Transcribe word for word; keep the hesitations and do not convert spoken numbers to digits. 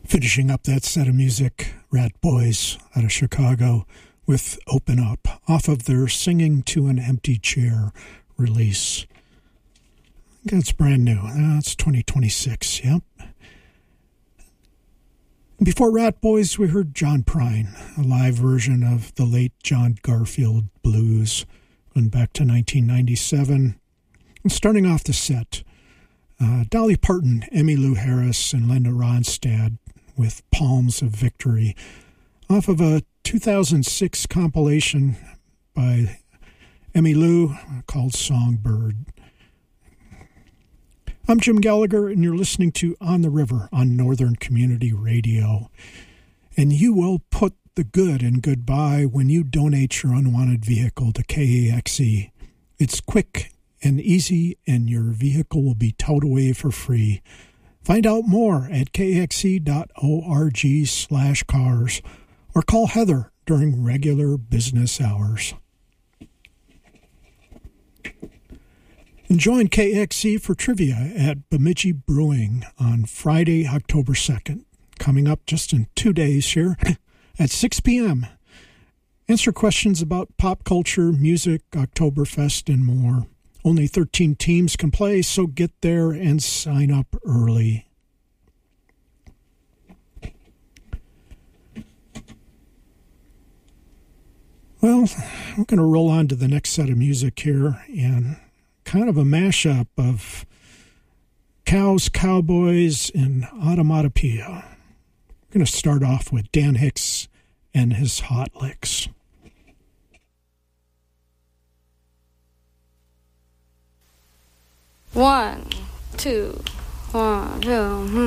Finishing up that set of music, Rat Boys out of Chicago with Open Up, off of their Singing to an Empty Chair release. I think it's brand new. That's twenty twenty-six, yep. Before Rat Boys, we heard John Prine, a live version of the late John Garfield blues, going back to nineteen ninety-seven. And starting off the set, uh, Dolly Parton, Emmylou Harris, and Linda Ronstadt with Palms of Victory, off of a two thousand six compilation by Emmylou called Songbird. I'm Jim Gallagher, and you're listening to On the River on Northern Community Radio. And you will put the good in goodbye when you donate your unwanted vehicle to K A X E. It's quick and easy, and your vehicle will be towed away for free. Find out more at k x e dot org slash cars or call Heather during regular business hours. And join K X E for trivia at Bemidji Brewing on Friday, October second, coming up just in two days here at six p.m. Answer questions about pop culture, music, Oktoberfest, and more. Only thirteen teams can play, so get there and sign up early. Well, I'm going to roll on to the next set of music here, and kind of a mashup of cows, cowboys, and automatopoeia. I'm going to start off with Dan Hicks and his Hot Licks. One, two, one, two. Hmm.